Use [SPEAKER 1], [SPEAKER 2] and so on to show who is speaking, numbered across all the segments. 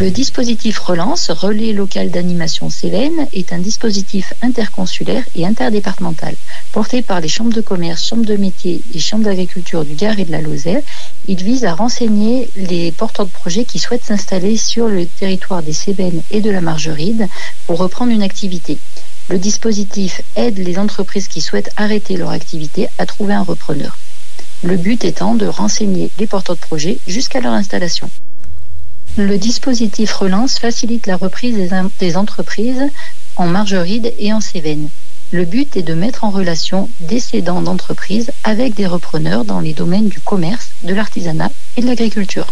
[SPEAKER 1] Le dispositif Relance, Relais local d'animation Cévennes, est un dispositif interconsulaire et interdépartemental. Porté par les chambres de commerce, chambres de métiers et chambres d'agriculture du Gard et de la Lozère, il vise à renseigner les porteurs de projets qui souhaitent s'installer sur le territoire des Cévennes et de la Margeride pour reprendre une activité. Le dispositif aide les entreprises qui souhaitent arrêter leur activité à trouver un repreneur. Le but étant de renseigner les porteurs de projets jusqu'à leur installation. Le dispositif Relance facilite la reprise des entreprises en Margeride et en Cévennes. Le but est de mettre en relation des cédants d'entreprises avec des repreneurs dans les domaines du commerce, de l'artisanat et de l'agriculture.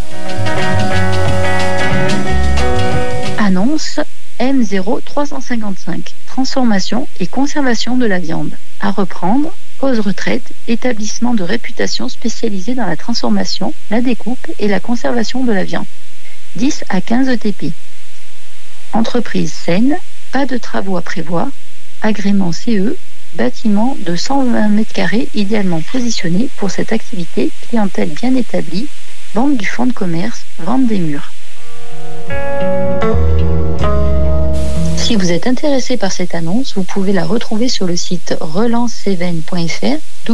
[SPEAKER 1] Annonce M0355, transformation et conservation de la viande. À reprendre, pause retraite, établissement de réputation spécialisé dans la transformation, la découpe et la conservation de la viande. 10 à 15 ETP. Entreprise saine, pas de travaux à prévoir, agrément CE, bâtiment de 120 m² idéalement positionné pour cette activité, clientèle bien établie, vente du fonds de commerce, vente des murs. Si vous êtes intéressé par cette annonce, vous pouvez la retrouver sur le site relancecévennes.fr,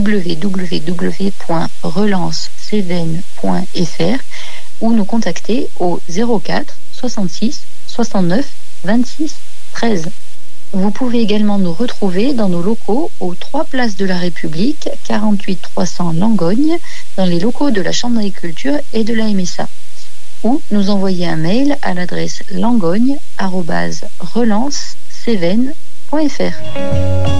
[SPEAKER 1] www.relancecévennes.fr, ou nous contacter au 04 66 69 26 13. Vous pouvez également nous retrouver dans nos locaux aux 3 places de la République, 48 300 Langogne, dans les locaux de la Chambre d'agriculture et de la MSA. Ou nous envoyer un mail à l'adresse langogne@relancecévennes.fr.